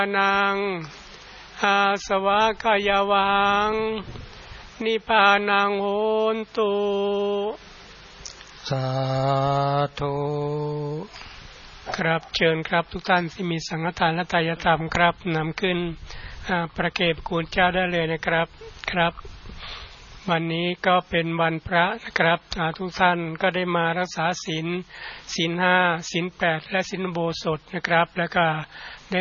นังอาสวะกายวังนิพพานังโหนตุสาธุครับเชิญครับทุกท่านที่มีสังฆทานและทายธรรมครับนำขึ้นประเคนคูณเจ้าได้เลยนะครับครับวันนี้ก็เป็นวันพระนะครับทุกท่านก็ได้มารักษาศีล 5 ศีล 8และศีลอุโบสถนะครับแล้วก็